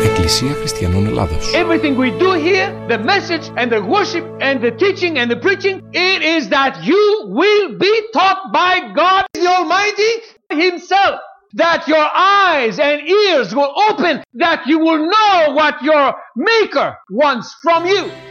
Εκκλησία Χριστιανών Ελλάδος. Everything we do here, the message and the worship and the teaching and the preaching, it is that you will be taught by God the Almighty Himself. That your eyes and ears will open, that you will know what your Maker wants from you.